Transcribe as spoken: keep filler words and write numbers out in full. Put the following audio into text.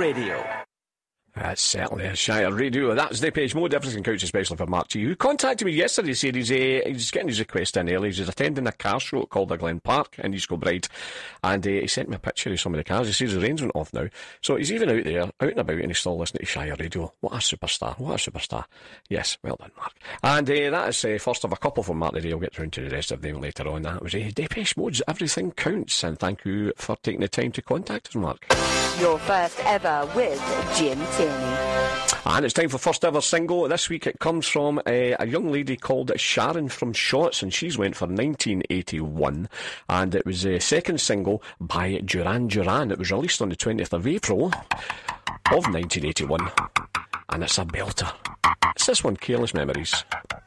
Radio. That's certainly a Shire Radio. That's Depeche Mode, Everything Counts, especially for Mark G, who contacted me yesterday, said he's, uh, he's getting his request in early. He's attending a car show called the Glen Park in East Kilbride, and uh, he sent me a picture of some of the cars. He says the rain's went off now, so he's even out there, out and about, and he's still listening to Shire Radio. What a superstar, what a superstar. Yes, well done, Mark. And uh, that is uh, first of a couple from Mark today. I'll get round to the rest of them later on. That was uh, Depeche Mode's Everything Counts, and thank you for taking the time to contact us, Mark. Your first ever with Jim Tierney. And it's time for first ever single. This week it comes from uh, a young lady called Sharon from Shotts, and she's went for nineteen eighty-one, and it was a second single by Duran Duran. It was released on the twentieth of April of nineteen eighty-one, and it's a belter. It's this one, Careless Memories.